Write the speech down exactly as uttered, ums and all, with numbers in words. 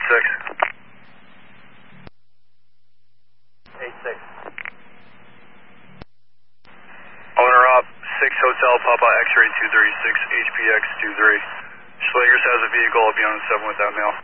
six. eight six. Owner op, six Hotel Papa X-ray two thirty-six, H P X two three. Schlagers has a vehicle, I'll be on the seven with that mail.